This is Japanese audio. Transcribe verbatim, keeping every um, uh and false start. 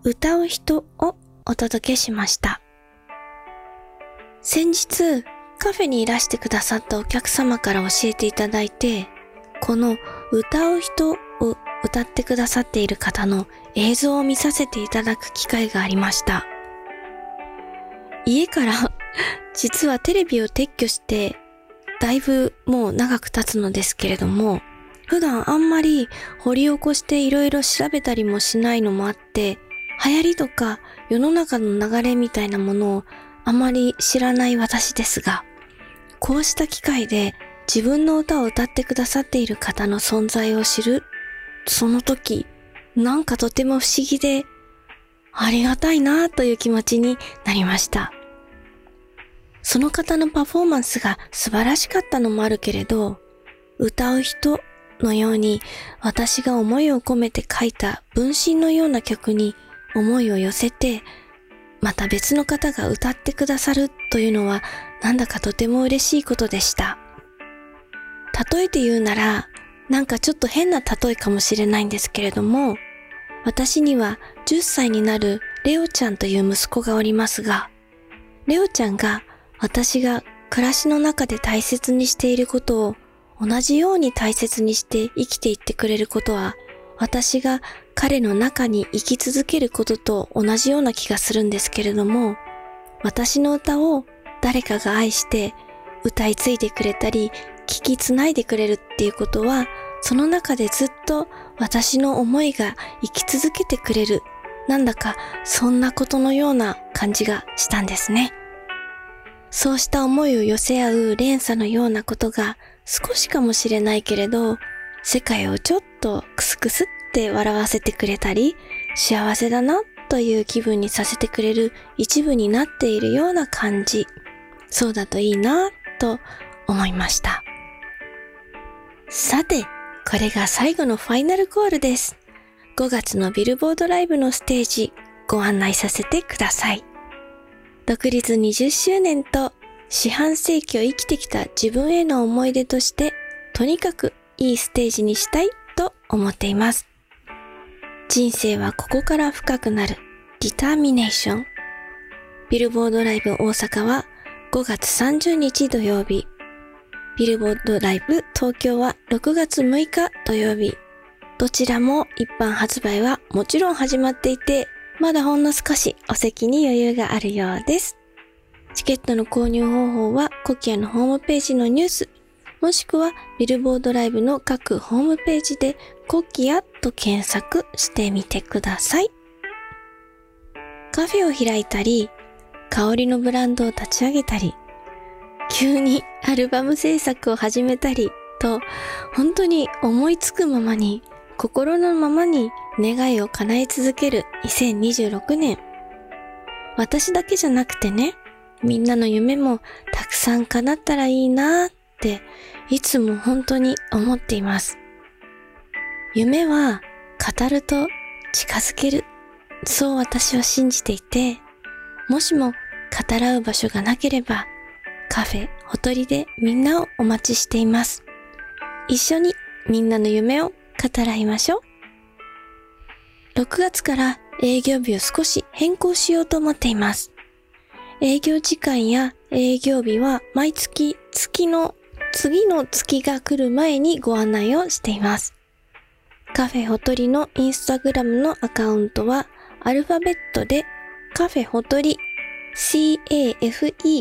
歌う人をお届けしました。先日カフェにいらしてくださったお客様から教えていただいて、この歌う人を歌ってくださっている方の映像を見させていただく機会がありました。家から実はテレビを撤去してだいぶもう長く経つのですけれども、普段あんまり掘り起こしていろいろ調べたりもしないのもあって、流行りとか世の中の流れみたいなものをあまり知らない私ですが、こうした機会で自分の歌を歌ってくださっている方の存在を知る、その時、なんかとても不思議で、ありがたいなという気持ちになりました。その方のパフォーマンスが素晴らしかったのもあるけれど、歌う人のように私が思いを込めて書いた分身のような曲に思いを寄せて、また別の方が歌ってくださるというのはなんだかとても嬉しいことでした。例えて言うなら、なんかちょっと変な例えかもしれないんですけれども、私にはじゅっさいになるレオちゃんという息子がおりますが、レオちゃんが私が暮らしの中で大切にしていることを同じように大切にして生きていってくれることは、私が彼の中に生き続けることと同じような気がするんですけれども、私の歌を誰かが愛して歌い継いでくれたり聞きつないでくれるっていうことは、その中でずっと私の思いが生き続けてくれる、なんだかそんなことのような感じがしたんですね。そうした思いを寄せ合う連鎖のようなことが少しかもしれないけれど、世界をちょっとクスクスって笑わせてくれたり、幸せだなという気分にさせてくれる一部になっているような感じ。そうだといいなと思いました。さて、これが最後のファイナルコールです。ごがつのビルボードライブのステージ、ご案内させてください。独立にじゅっしゅうねんと四半世紀を生きてきた自分への思い出として、とにかくいいステージにしたいと思っています。人生はここから深くなる。ディターミネーション。ビルボードライブ大阪はごがつさんじゅうにち土曜日。ビルボードライブ東京はろくがつむいか土曜日。どちらも一般発売はもちろん始まっていて、まだほんの少しお席に余裕があるようです。チケットの購入方法はコキアのホームページのニュース、もしくはビルボードライブの各ホームページでコキアと検索してみてください。カフェを開いたり、香りのブランドを立ち上げたり、急にアルバム制作を始めたりと、本当に思いつくままに、心のままに願いを叶え続けるにせんにじゅうろくねん。私だけじゃなくてね、みんなの夢もたくさん叶ったらいいなーっていつも本当に思っています。夢は語ると近づける。そう私は信じていて、もしも語らう場所がなければ、カフェほとりでみんなをお待ちしています。一緒にみんなの夢を語らいましょう。ろくがつから営業日を少し変更しようと思っています。営業時間や営業日は毎月月の次の月が来る前にご案内をしています。カフェほとりのインスタグラムのアカウントはアルファベットでカフェほとり カフェ